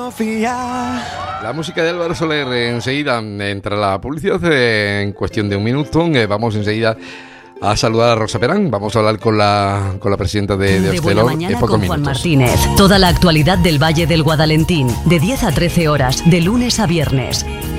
La música de Álvaro Soler. Enseguida entra la publicidad en cuestión de un minuto. Vamos enseguida a saludar a Rosa Perán. Vamos a hablar con la presidenta de Hostelor Mañana con Juan Martínez. Toda la actualidad del Valle del Guadalentín, de 10 a 13 horas, de lunes a viernes.